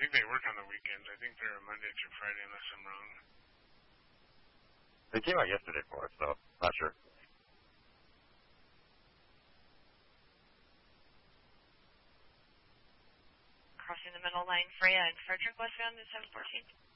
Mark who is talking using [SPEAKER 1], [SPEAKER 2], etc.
[SPEAKER 1] think they work on the weekends. I think they're Monday through Friday, unless I'm wrong.
[SPEAKER 2] They came out yesterday for us, so not sure.
[SPEAKER 3] Crossing the middle line, Freya and Frederick westbound to 714.